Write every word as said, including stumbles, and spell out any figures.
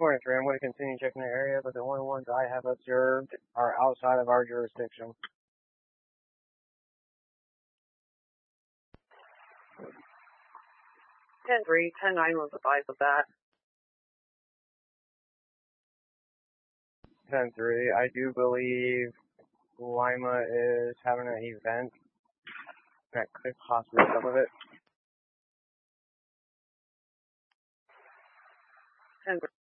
twenty-three, I'm going to continue checking the area, but the only ones I have observed are outside of our jurisdiction. ten three, ten nine was advised of that. ten three, I do believe Lima is having an event that could possibly be some of it. ten three.